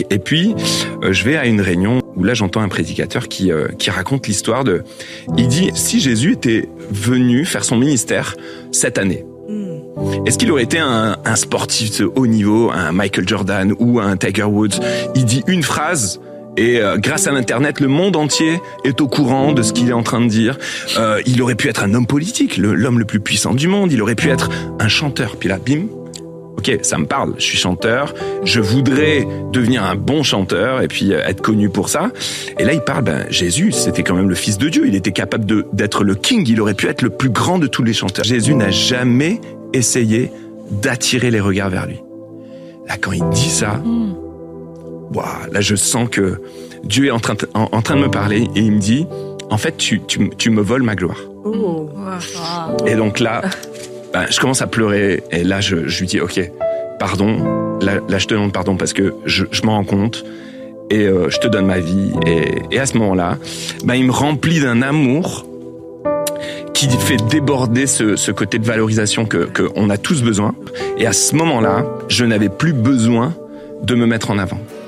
Et puis, je vais à une réunion où là, j'entends un prédicateur qui raconte l'histoire de... Il dit, si Jésus était venu faire son ministère cette année, est-ce qu'il aurait été un sportif de haut niveau, un Michael Jordan ou un Tiger Woods? Il dit une phrase et grâce à l'internet, le monde entier est au courant de ce qu'il est en train de dire. Il aurait pu être un homme politique, l'homme le plus puissant du monde. Il aurait pu être un chanteur. Puis là, bim, ok, ça me parle. Je suis chanteur. Je voudrais devenir un bon chanteur et puis être connu pour ça. Et là, il parle. Jésus, c'était quand même le Fils de Dieu. Il était capable d'être le king. Il aurait pu être le plus grand de tous les chanteurs. Jésus n'a jamais essayé d'attirer les regards vers lui. Là, quand il dit ça, là, je sens que Dieu est en train de me parler et il me dit, en fait, tu me voles ma gloire. Oh. Et donc là, je commence à pleurer et là, je lui dis, ok, pardon. Là, je te demande pardon parce que je m'en rends compte et je te donne ma vie. Et à ce moment-là, il me remplit d'un amour qui fait déborder ce côté de valorisation qu'on a tous besoin. Et à ce moment-là, je n'avais plus besoin de me mettre en avant.